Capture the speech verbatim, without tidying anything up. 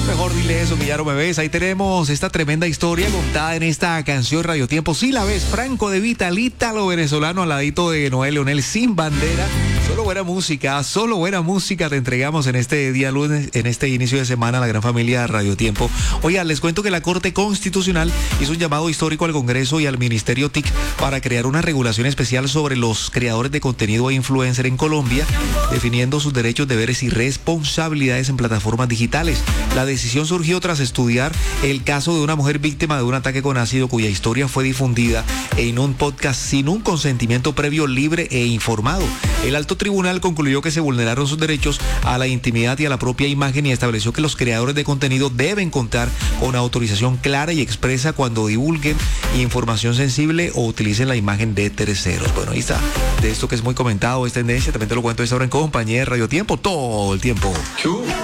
Mejor dile eso, que ya no me ves. Ahí tenemos esta tremenda historia contada en esta canción Radio Tiempo. Sí la ves, Franco De Vita, el ítalo venezolano al ladito de Noel Leonel, sin bandera. Solo buena música, solo buena música te entregamos en este día lunes, en este inicio de semana, la gran familia Radio Tiempo. Oigan, les cuento que la Corte Constitucional hizo un llamado histórico al Congreso y al Ministerio T I C para crear una regulación especial sobre los creadores de contenido e influencer en Colombia, definiendo sus derechos, deberes y responsabilidades en plataformas digitales. La decisión surgió tras estudiar el caso de una mujer víctima de un ataque con ácido cuya historia fue difundida en un podcast sin un consentimiento previo, libre e informado. El alto tribunal concluyó que se vulneraron sus derechos a la intimidad y a la propia imagen y estableció que los creadores de contenido deben contar con autorización clara y expresa cuando divulguen información sensible o utilicen la imagen de terceros. Bueno, ahí está. De esto que es muy comentado, es tendencia, también te lo cuento a esta hora en compañía de Radio Tiempo, todo el tiempo.